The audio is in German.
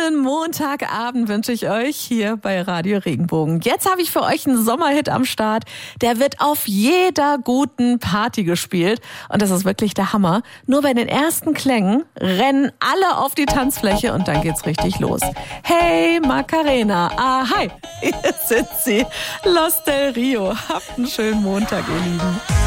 schönen Montagabend wünsche ich euch hier bei Radio Regenbogen. Jetzt habe ich für euch einen Sommerhit am Start. Der wird auf jeder guten Party gespielt. Und das ist wirklich der Hammer. Nur bei den ersten Klängen rennen alle auf die Tanzfläche und dann geht's richtig los. Hey Macarena, hi, hier sind sie, Los del Rio. Habt einen schönen Montag, ihr Lieben.